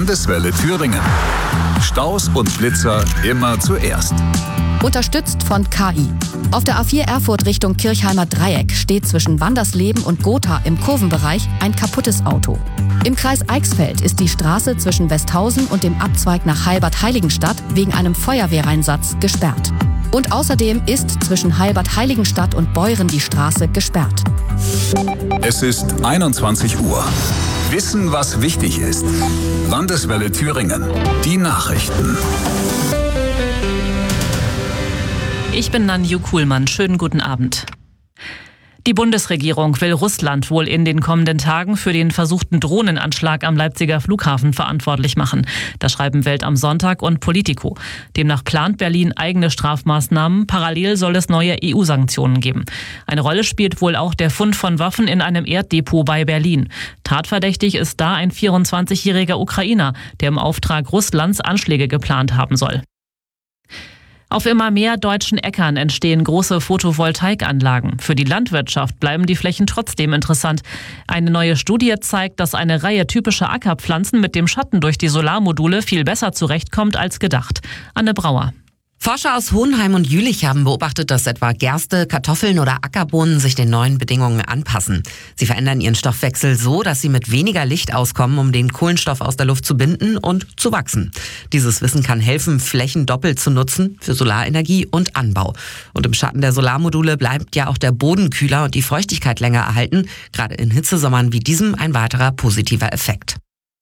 Landeswelle Thüringen. Staus und Blitzer immer zuerst. Unterstützt von KI. Auf der A4 Erfurt Richtung Kirchheimer Dreieck steht zwischen Wandersleben und Gotha im Kurvenbereich ein kaputtes Auto. Im Kreis Eichsfeld ist die Straße zwischen Westhausen und dem Abzweig nach Heilbad-Heiligenstadt wegen einem Feuerwehreinsatz gesperrt. Und außerdem ist zwischen Heilbad-Heiligenstadt und Beuren die Straße gesperrt. Es ist 21 Uhr. Wissen, was wichtig ist. Landeswelle Thüringen. Die Nachrichten. Ich bin Nanju Kuhlmann. Schönen guten Abend. Die Bundesregierung will Russland wohl in den kommenden Tagen für den versuchten Drohnenanschlag am Leipziger Flughafen verantwortlich machen. Das schreiben Welt am Sonntag und Politico. Demnach plant Berlin eigene Strafmaßnahmen. Parallel soll es neue EU-Sanktionen geben. Eine Rolle spielt wohl auch der Fund von Waffen in einem Erdepot bei Berlin. Tatverdächtig ist da ein 24-jähriger Ukrainer, der im Auftrag Russlands Anschläge geplant haben soll. Auf immer mehr deutschen Äckern entstehen große Photovoltaikanlagen. Für die Landwirtschaft bleiben die Flächen trotzdem interessant. Eine neue Studie zeigt, dass eine Reihe typischer Ackerpflanzen mit dem Schatten durch die Solarmodule viel besser zurechtkommt als gedacht. Anne Brauer. Forscher aus Hohenheim und Jülich haben beobachtet, dass etwa Gerste, Kartoffeln oder Ackerbohnen sich den neuen Bedingungen anpassen. Sie verändern ihren Stoffwechsel so, dass sie mit weniger Licht auskommen, um den Kohlenstoff aus der Luft zu binden und zu wachsen. Dieses Wissen kann helfen, Flächen doppelt zu nutzen für Solarenergie und Anbau. Und im Schatten der Solarmodule bleibt ja auch der Boden kühler und die Feuchtigkeit länger erhalten. Gerade in Hitzesommern wie diesem ein weiterer positiver Effekt.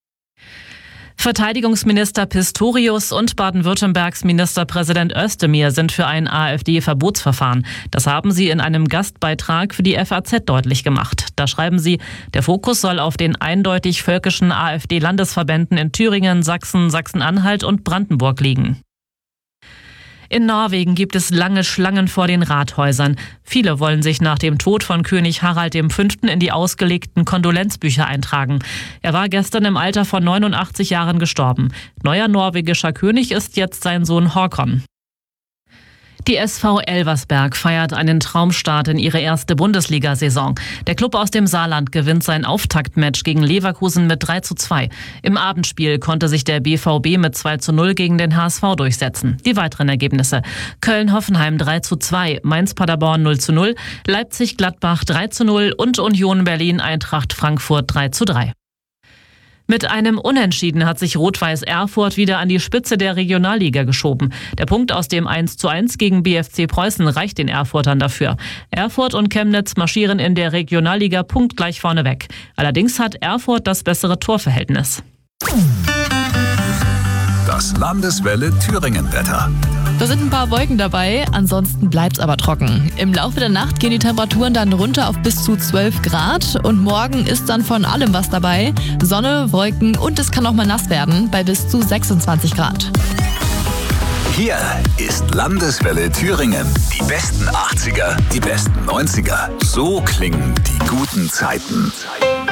Verteidigungsminister Pistorius und Baden-Württembergs Ministerpräsident Özdemir sind für ein AfD-Verbotsverfahren. Das haben sie in einem Gastbeitrag für die FAZ deutlich gemacht. Da schreiben sie, der Fokus soll auf den eindeutig völkischen AfD-Landesverbänden in Thüringen, Sachsen, Sachsen-Anhalt und Brandenburg liegen. In Norwegen gibt es lange Schlangen vor den Rathäusern. Viele wollen sich nach dem Tod von König Harald V. in die ausgelegten Kondolenzbücher eintragen. Er war gestern im Alter von 89 Jahren gestorben. Neuer norwegischer König ist jetzt sein Sohn Håkon. Die SV Elversberg feiert einen Traumstart in ihre erste Bundesliga-Saison. Der Klub aus dem Saarland gewinnt sein Auftaktmatch gegen Leverkusen mit 3:2. Im Abendspiel konnte sich der BVB mit 2:0 gegen den HSV durchsetzen. Die weiteren Ergebnisse: Köln-Hoffenheim 3:2, Mainz-Paderborn 0:0, Leipzig-Gladbach 3:0 und Union Berlin-Eintracht Frankfurt 3:3. Mit einem Unentschieden hat sich Rot-Weiß Erfurt wieder an die Spitze der Regionalliga geschoben. Der Punkt aus dem 1:1 gegen BFC Preußen reicht den Erfurtern dafür. Erfurt und Chemnitz marschieren in der Regionalliga punktgleich vorneweg. Allerdings hat Erfurt das bessere Torverhältnis. Das Landeswelle Thüringen-Wetter. Da sind ein paar Wolken dabei, ansonsten bleibt's aber trocken. Im Laufe der Nacht gehen die Temperaturen dann runter auf bis zu 12 Grad und morgen ist dann von allem was dabei. Sonne, Wolken und es kann auch mal nass werden bei bis zu 26 Grad. Hier ist Landeswelle Thüringen. Die besten 80er, die besten 90er. So klingen die guten Zeiten.